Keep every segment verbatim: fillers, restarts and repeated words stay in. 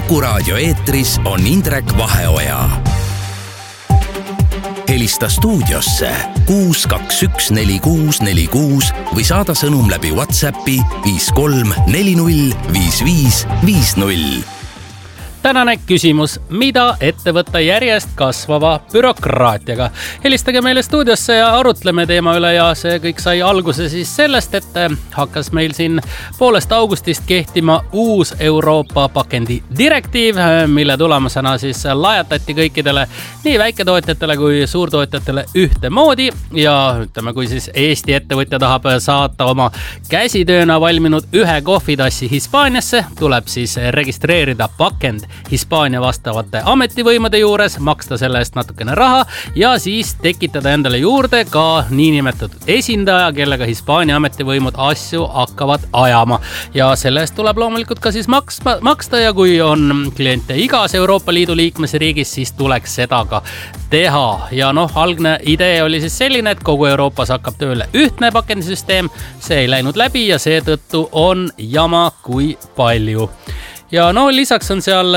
Kuku Raadio eetris on Indrek Vaheoja. Helista stuudiosse kuus kaks üks neli kuus neli kuus või saada sõnum läbi WhatsAppi viis kolm neli null viis viis viis null. Tänane küsimus, mida ette võtta järjest kasvava bürokraatiaga? Helistage meile stuudiosse ja arutleme teema üle ja see kõik sai alguse siis sellest, et hakkas meil siin poolest augustist kehtima uus Euroopa pakendi direktiiv, mille tulemusena siis lajatati kõikidele nii väiketootjatele kui suurtootjatele ühtemoodi ja ütleme, kui siis Eesti ettevõtja tahab saata oma käsitööna valminud ühe kohvitassi Hispaaniasse, tuleb siis registreerida pakend Hispaania vastavate ametivõimude juures, maksta selle eest natukene raha ja siis tekitada endale juurde ka niinimetatud esindaja, kellega Hispaania ametivõimud asju hakkavad ajama. Ja selle eest tuleb loomulikult ka siis maksma, maksta ja kui on kliente igas Euroopa Liidu liikmesriigis, siis tuleks seda ka teha. Ja noh, algne idee oli siis selline, et kogu Euroopas hakkab tööle ühtne pakendisüsteem, see ei läinud läbi ja seetõttu on jama kui palju. Ja no lisaks on seal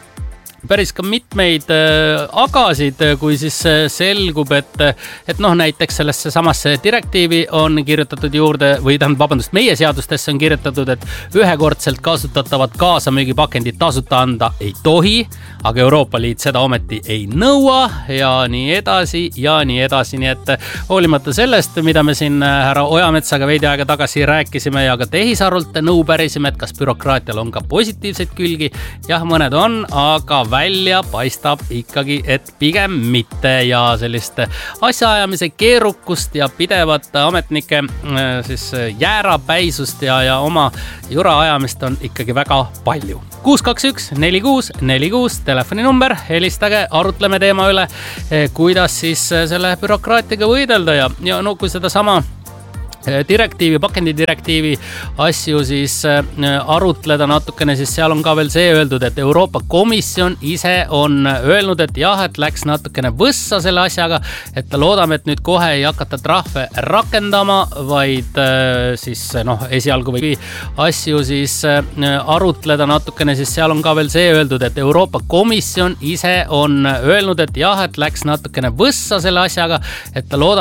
päris ka mitmeid agasid, kui siis selgub, et, et noh, näiteks sellesse samasse direktiivi on kirjutatud juurde, või tähendab, vabandust, meie seadustesse on kirjutatud, et ühekordselt kasutatavat kaasamüügipakendit tasuta anda ei tohi, aga Euroopa Liit seda ometi ei nõua ja nii edasi ja nii edasi. Nii et hoolimata sellest, mida me siin härra Ojametsaga veidi aega tagasi rääkisime ja ka tehisarult nõu pärisime, et kas bürokraatial on ka positiivseid külgi. Jah, mõned on, aga välja paistab ikkagi, et pigem mitte ja sellist asjaajamise keerukust ja pidevat ametnike siis jäärapäisust ja, ja oma jura ajamist on ikkagi väga palju. kuus kaks üks neli kuus neli kuus telefoninumber, helistage, arutleme teema üle, kuidas siis selle bürokraatiaga võidelda ja, ja no kui seda sama direktiivi, pakendidirektiivi asju siis arutleda natukene, siis seal on ka veel see öeldud, et Euroopa Komisjon ise on öelnud, et jah, et läks natukene võssa selle asjaga, et loodame, et nüüd kohe ei hakata trahve rakendama, vaid siis noh, esialgu või asju siis arutleda natukene, siis seal on ka veel see öeldud, et Euroopa Komisjon ise on öelnud, et jah, et läks natukene võssa selle asjaga, et loodame,